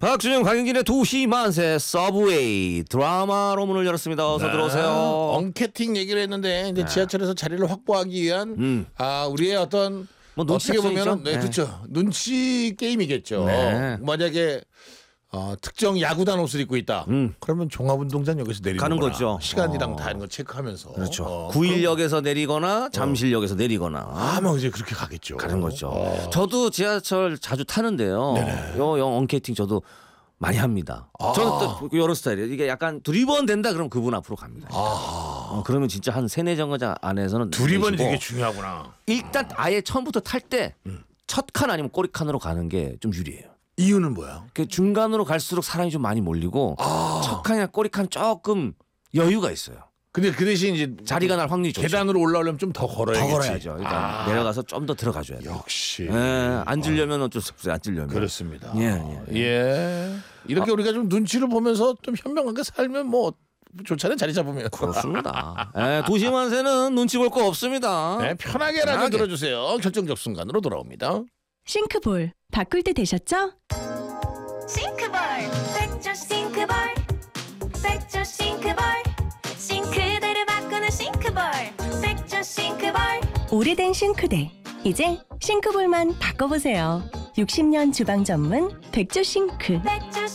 박준영 강영진의 2시 만세 서브웨이 드라마로 문을 열었습니다. 어서 들어오세요. 엉캐팅 얘기를 했는데 이제 지하철에서 자리를 확보하기 위한 우리의 어떤 뭐 눈치 어떻게 보면은 작전이죠? 네, 그렇죠. 눈치 게임이겠죠. 네. 만약에 특정 야구단 옷을 입고 있다. 그러면 종합운동장역에서 내리는 가는 거죠. 시간이랑 다 하는 거 체크하면서. 그렇죠. 구일역에서 내리거나 잠실역에서 내리거나 아마 이제 그렇게 가겠죠. 가는 거죠. 저도 지하철 자주 타는데요. 영 엉캐팅 저도 많이 합니다. 저는 또 여러 스타일이에요. 이게 약간 두리번 된다 그러면 그분 앞으로 갑니다. 그러면 진짜 한 3-4정거장 안에서는 두리번이 내리시고 되게 중요하구나. 일단 아예 처음부터 탈 때 첫 칸 아니면 꼬리칸으로 가는 게 좀 유리해요. 이유는 뭐야? 그 중간으로 갈수록 사람이 좀 많이 몰리고 첫 칸이나 꼬리칸 조금 여유가 있어요. 근데 그 대신 이제 자리가 날 확률이 좋죠. 계단으로 올라오려면 좀 더 걸어야겠지. 더 걸어야죠. 일단 내려가서 좀 더 들어가줘야 돼요. 역시. 앉으려면 어쩔 수 없어요. 앉으려면. 그렇습니다. 예. 이렇게 우리가 좀 눈치를 보면서 좀 현명하게 살면 뭐 좋잖아요. 자리 잡으면. 그렇습니다. 도시만세는 눈치 볼 거 없습니다. 네, 편하게 라디오 들어주세요. 결정적 순간으로 돌아옵니다. 싱크볼 바꿀 때 되셨죠? 싱크볼 백조 싱크볼 백조 싱크볼 싱크대를 바꾸는 싱크볼 백조 싱크볼 오래된 싱크대 이제 싱크볼만 바꿔보세요. 60년 주방 전문 백조 싱크. 백조